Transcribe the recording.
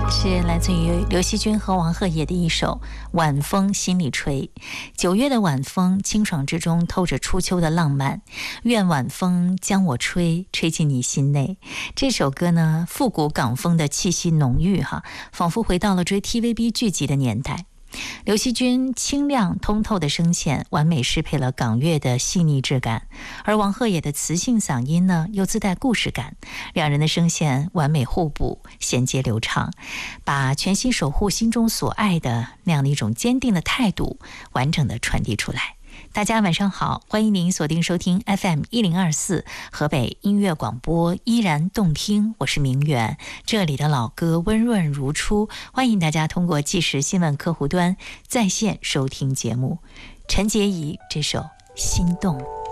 是来自于刘惜君和王鹤野的一首《晚风心里吹》。9月的晚风，清爽之中透着初秋的浪漫。愿晚风将我吹，吹进你心内。这首歌呢，复古港风的气息浓郁仿佛回到了追 TVB 剧集的年代。刘惜君清亮通透的声线完美适配了港乐的细腻质感，而王鹤野的磁性嗓音呢又自带故事感，两人的声线完美互补，衔接流畅，把全心守护心中所爱的那样的一种坚定的态度完整的传递出来。大家晚上好，欢迎您锁定收听 FM1024 河北音乐广播，依然动听，我是明远，这里的老歌温润如初，欢迎大家通过即时新闻客户端在线收听节目。陈洁仪这首心动。